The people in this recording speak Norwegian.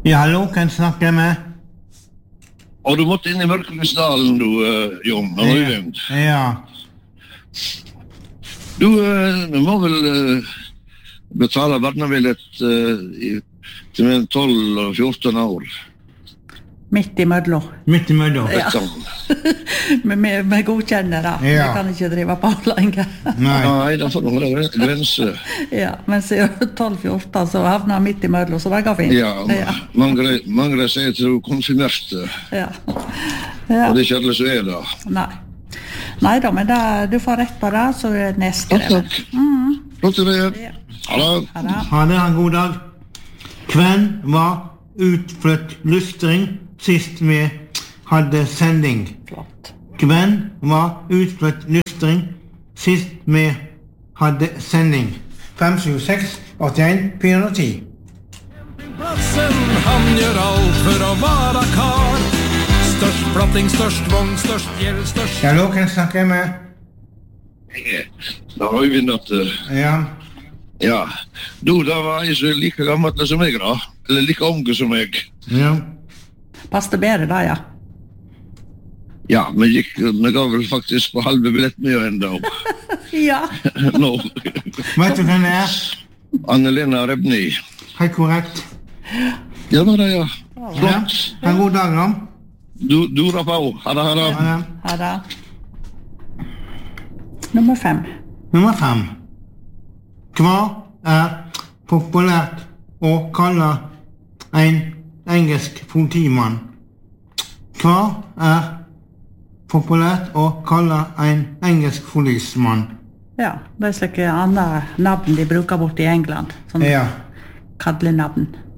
Ja, hallo, kan jeg snakke med? Og du måtte inn i Mørkelysdalen, du, Jon, når du ringte. Ja. Du må vel betale barnebillett til mellom 12 og 14 år. Midt i mødlo. Midt i mødlo. Ja. Vi godkjenner det. Vi kan ikke drive på lenger. Nei, da får du holde grense. Ja, men siden 12-14 så havner jeg midt i mødlo, så det går fint. Ja, mange sier til du konfirmerte. Ja. Og det er ikke alle som er det. Nei da, men du får rett på det, så er det nedskrevet. Takk. Flott til det. Ha det. Ha det, en god dag. Hvem var utflytt lystring sist vi hadde sending? Flott. Hvem var utflytt lystring sist vi hadde sending? 576-81-410. Plassen, han gjør alt for å være kar. Størst platting, størst vogn, størst gjeld, størst... Hallo, kan jeg snakke med? Da har vi vinnet. Ja. Ja. Du, da var jeg så like gammel som meg da. Eller like unge som meg. Ja. Passte bedre da, ja. Ja, vi ga vel faktisk på halve billett med enda. Ja. Nå. Vet du hvem det er? Anne-Lena Rebni. Helt korrekt. Ja, det ja. Flott. Ja. En god dag, da. Du rapper på. Ha det. Ha det. Nummer 5. Nummer 5. Hva er populært å kalle en engelsk politimann? Hva er populært å kalle en engelsk policemann? Ja, det er slike andre navn de bruker bort i England. Sånn kallenavn.